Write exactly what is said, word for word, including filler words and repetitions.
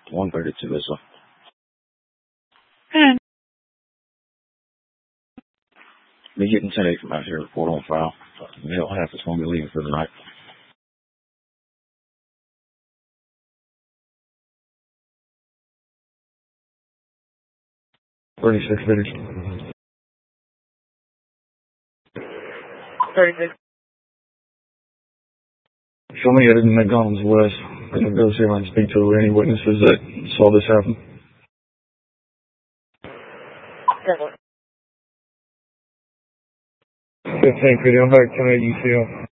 one thirty-two is And me getting ten eight from out here, report on file. Male half is going to be leaving for the night. thirty-six figures. thirty-six. Show me it in McDonald's West. I'm going to go see if I can speak to any witnesses that saw this happen. fifteen, video back, ten eight U C L.